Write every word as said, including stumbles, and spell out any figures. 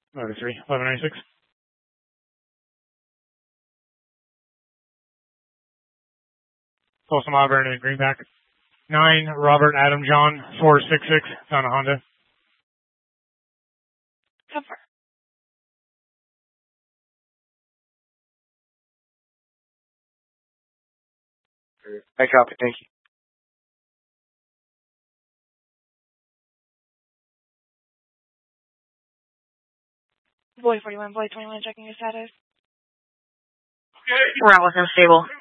Motor three, eleven ninety-six. Folsom Auburn and Greenback. nine, Robert Adam John, four six six, found a Honda. Cover. I copy, thank you. Boy forty-one, Boy twenty-one, checking your status. We're out with him, stable.